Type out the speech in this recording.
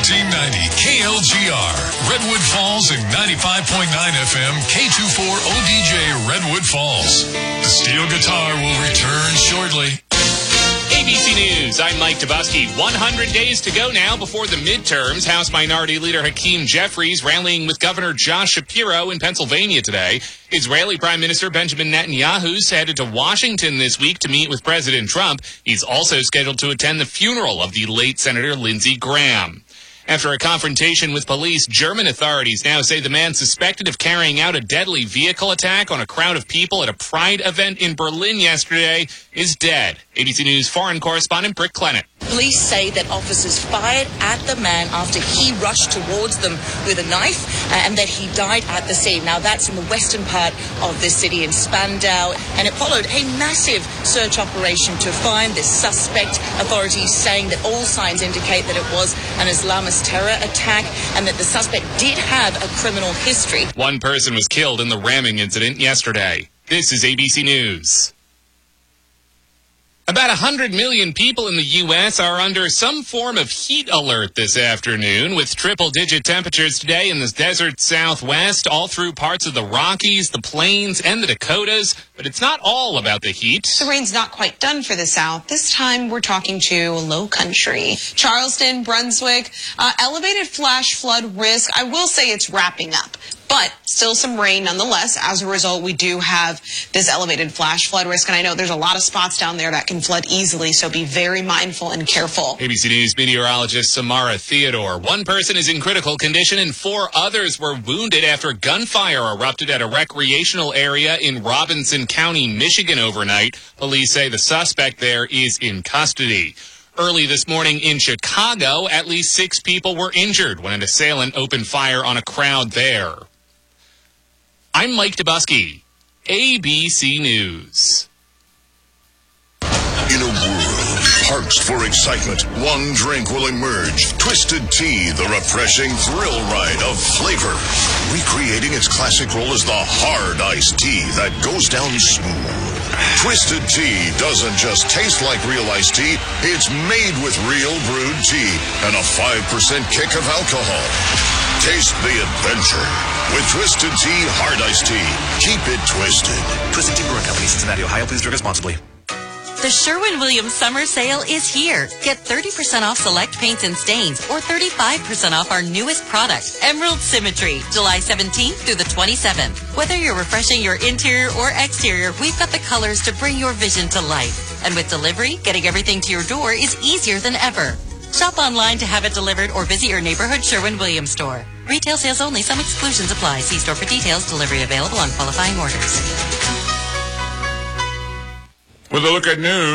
1490 KLGR, Redwood Falls, and 95.9 FM K24ODJ Redwood Falls. The steel guitar will return shortly. ABC News, I'm Mike Tobusky. 100 days to go now before the midterms. House Minority Leader Hakeem Jeffries rallying with Governor Josh Shapiro in Pennsylvania today. Israeli Prime Minister Benjamin Netanyahu's headed to Washington this week to meet with President Trump. He's also scheduled to attend the funeral of the late Senator Lindsey Graham. After a confrontation with police, German authorities now say the man suspected of carrying out a deadly vehicle attack on a crowd of people at a Pride event in Berlin yesterday is dead. ABC News foreign correspondent Britt Clennett. Police say that officers fired at the man after he rushed towards them with a knife and that he died at the scene. Now, that's in the western part of the city in Spandau, and it followed a massive search operation to find this suspect. Authorities saying that all signs indicate that it was an Islamist terror attack and that the suspect did have a criminal history. One person was killed in the ramming incident yesterday. This is ABC News. About 100 million people in the U.S. are under some form of heat alert this afternoon, with triple-digit temperatures today in the desert Southwest, all through parts of the Rockies, the Plains, and the Dakotas. But it's not all about the heat. The rain's not quite done for the South. This time we're talking to low country. Charleston, Brunswick, elevated flash flood risk. I will say it's wrapping up, but still some rain nonetheless. As a result, we do have this elevated flash flood risk, and I know there's a lot of spots down there that can flood easily, so be very mindful and careful. ABC News meteorologist Samara Theodore. One person is in critical condition and 4 others were wounded after gunfire erupted at a recreational area in Robinson County, Michigan overnight. Police say the suspect there is in custody. Early this morning in Chicago, at least 6 people were injured when an assailant opened fire on a crowd there. I'm Mike Tobusky, ABC News. In a world parched for excitement, one drink will emerge. Twisted Tea, the refreshing thrill ride of flavor. Recreating its classic role as the hard iced tea that goes down smooth. Twisted Tea doesn't just taste like real iced tea, it's made with real brewed tea and a 5% kick of alcohol. Taste the adventure with Twisted Tea Hard Iced Tea. Keep it twisted. Twisted Tea Brewing Company, Cincinnati, Ohio. Please drink responsibly. The Sherwin-Williams Summer Sale is here. Get 30% off select paints and stains or 35% off our newest product, Emerald Symmetry, July 17th through the 27th. Whether you're refreshing your interior or exterior, we've got the colors to bring your vision to life. And with delivery, getting everything to your door is easier than ever. Shop online to have it delivered or visit your neighborhood Sherwin-Williams store. Retail sales only. Some exclusions apply. See store for details. Delivery available on qualifying orders. With a look at news.